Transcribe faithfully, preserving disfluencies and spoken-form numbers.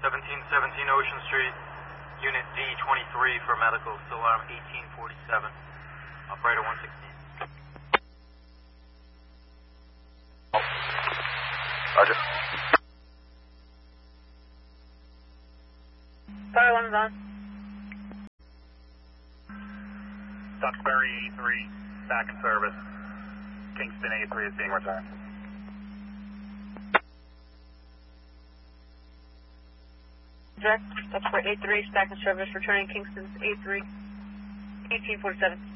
seventeen seventeen Ocean Street, Unit D twenty-three for medical, still alarm eighteen forty-seven. Operator one sixteen. Roger. Fire alarm's on. Duxbury A three, back in service. Kingston A three is being returned. Direct, Duxbury A three, back in service, returning Kingston's A three, eighteen forty-seven.